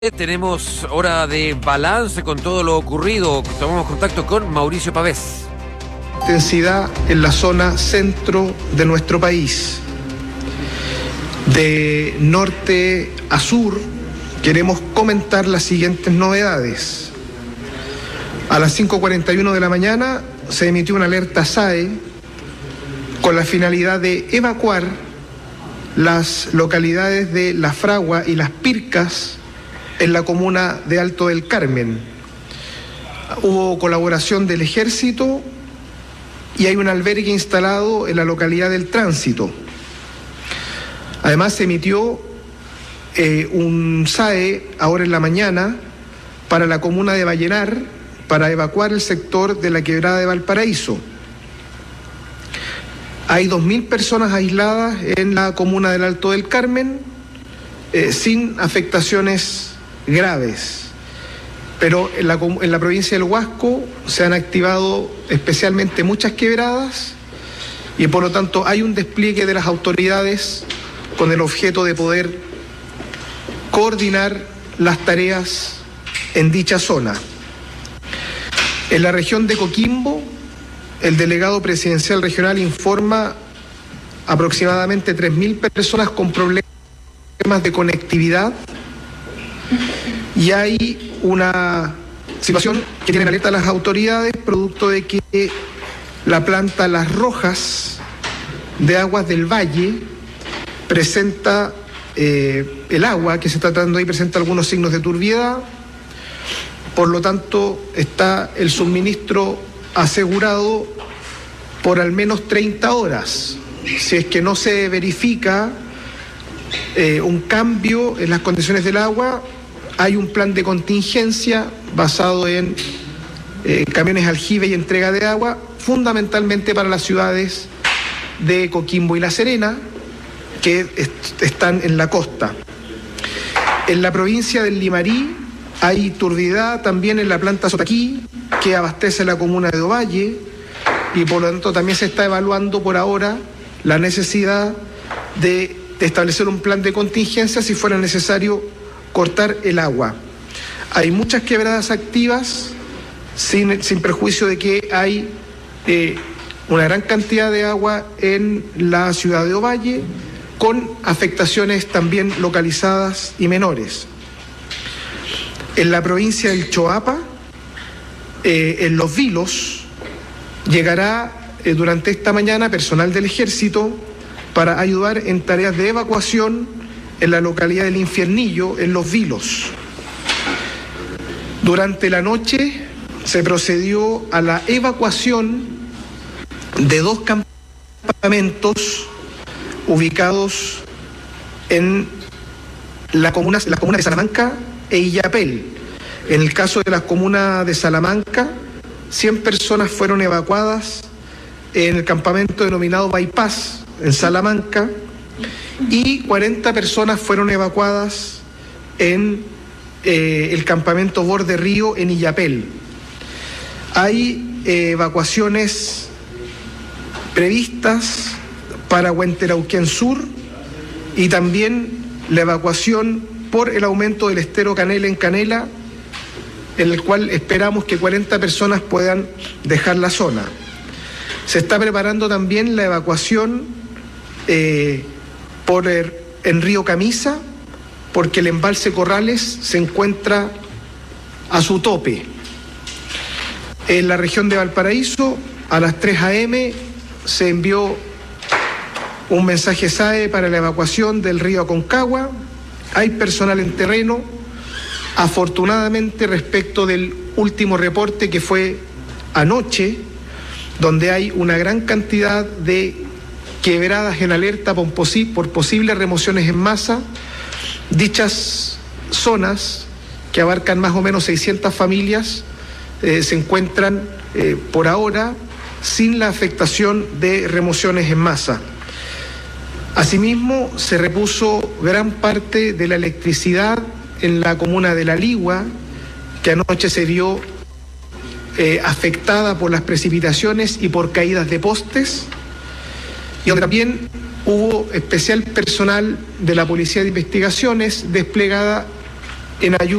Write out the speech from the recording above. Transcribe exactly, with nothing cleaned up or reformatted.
Tenemos hora de balance con todo lo ocurrido. Tomamos contacto con Mauricio Pavés. Intensidad en la zona centro de nuestro país. De norte a sur queremos comentar las siguientes novedades. A las cinco cuarenta y uno de la mañana se emitió una alerta S A E con la finalidad de evacuar las localidades de La Fragua y Las Pircas en la comuna de Alto del Carmen. Hubo colaboración del Ejército y hay un albergue instalado en la localidad del Tránsito. Además se emitió eh, un S A E ahora en la mañana para la comuna de Vallenar para evacuar el sector de la quebrada de Valparaíso. Hay dos mil personas aisladas en la comuna del Alto del Carmen eh, sin afectaciones graves, pero en la, en la provincia del Huasco se han activado especialmente muchas quebradas y por lo tanto hay un despliegue de las autoridades con el objeto de poder coordinar las tareas en dicha zona. En la región de Coquimbo, el delegado presidencial regional informa aproximadamente tres mil personas con problemas de conectividad. Y hay una situación que tienen alerta a las autoridades producto de que la planta Las Rojas de Aguas del Valle presenta, eh, el agua que se está tratando ahí presenta algunos signos de turbiedad, por lo tanto está el suministro asegurado por al menos treinta horas. Si es que no se verifica eh, un cambio en las condiciones del agua, hay un plan de contingencia basado en eh, camiones aljibe y entrega de agua, fundamentalmente para las ciudades de Coquimbo y La Serena, que est- están en la costa. En la provincia del Limarí hay turbidez también en la planta Sotaquí, que abastece la comuna de Ovalle, y por lo tanto también se está evaluando por ahora la necesidad de, de establecer un plan de contingencia si fuera necesario cortar el agua. Hay muchas quebradas activas, sin, sin perjuicio de que hay eh, una gran cantidad de agua en la ciudad de Ovalle, con afectaciones también localizadas y menores. En la provincia del Choapa, eh, en Los Vilos, llegará eh, durante esta mañana personal del Ejército para ayudar en tareas de evacuación en la localidad del Infiernillo, en Los Vilos. Durante la noche se procedió a la evacuación de dos campamentos ubicados en la comuna, la comuna de Salamanca e Illapel. En el caso de la comuna de Salamanca, cien personas fueron evacuadas en el campamento denominado Bypass, en Salamanca, y cuarenta personas fueron evacuadas en eh, el campamento Borde Río en Illapel. Hay eh, evacuaciones previstas para Huenterauquén Sur y también la evacuación por el aumento del estero Canela en Canela, en el cual esperamos que cuarenta personas puedan dejar la zona. Se está preparando también la evacuación eh, por el, en Río Camisa, porque el embalse Corrales se encuentra a su tope. En la región de Valparaíso, a las tres a eme, se envió un mensaje S A E para la evacuación del río Aconcagua. Hay personal en terreno. Afortunadamente, respecto del último reporte que fue anoche, donde hay una gran cantidad de quebradas en alerta por, posi- por posibles remociones en masa, dichas zonas, que abarcan más o menos seiscientas familias, eh, se encuentran eh, por ahora sin la afectación de remociones en masa. Asimismo, se repuso gran parte de la electricidad en la comuna de La Ligua, que anoche se vio eh, afectada por las precipitaciones y por caídas de postes, y donde también hubo especial personal de la Policía de Investigaciones desplegada en ayuda